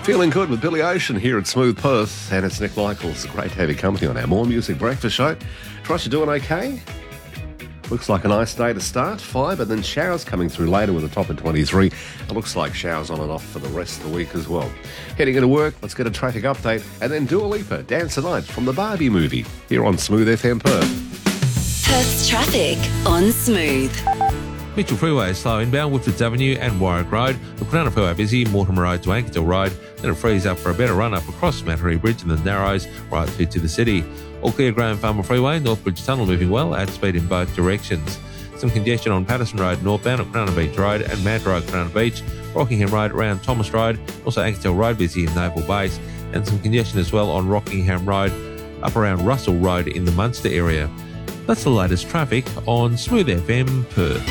Feeling good with Billy Ocean here at Smooth Perth, and it's Nick Michaels. Great to have your company on our More Music Breakfast show. Trust you're doing okay. Looks like a nice day to start, 5, and then showers coming through later with a top of 23. It looks like showers on and off for the rest of the week as well. Heading into work, let's get a traffic update, and then Dua Lipa, Dance the Night from the Barbie movie, here on Smooth FM Perth. Perth's traffic on Smooth. Mitchell Freeway is slow inbound, Woodfords Avenue and Warwick Road. The Cronulla Freeway busy, Mortimer Road to Ankerton Road. Then it frees up for a better run up across Mattery Bridge and the Narrows right through to the city. All clear Graham Farmer Freeway, Northbridge Tunnel moving well at speed in both directions. Some congestion on Patterson Road northbound at Cronulla Beach Road and Mad Road Cronulla Beach. Rockingham Road around Thomas Road. Also Ankerton Road busy in Naval Base. And some congestion as well on Rockingham Road up around Russell Road in the Munster area. That's the latest traffic on Smooth FM Perth.